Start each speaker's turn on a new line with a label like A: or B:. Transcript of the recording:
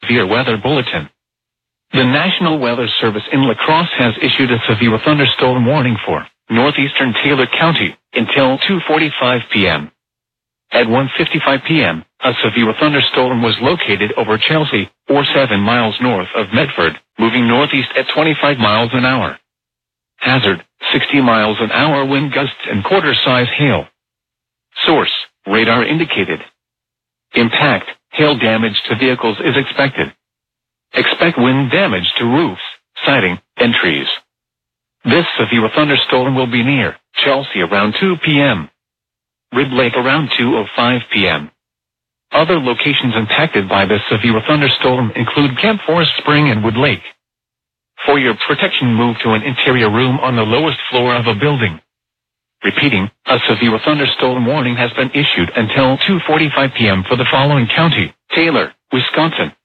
A: severe weather bulletin. The National Weather Service in La Crosse has issued a severe thunderstorm warning for northeastern Taylor County until 2:45 p.m. At 1:55 p.m., a severe thunderstorm was located over Chelsea, or 7 miles north of Medford, moving northeast at 25 miles an hour. Hazard, 60 miles an hour wind gusts and quarter-size hail. Source, radar indicated. Impact, hail damage to vehicles is expected. Expect wind damage to roofs, siding, and trees. This severe thunderstorm will be near Chelsea around 2 p.m. Rib Lake around 2:05 p.m. Other locations impacted by this severe thunderstorm include Camp Forest Spring and Wood Lake. For your protection, move to an interior room on the lowest floor of a building. Repeating, a severe thunderstorm warning has been issued until 2:45 p.m. for the following county: Taylor, Wisconsin,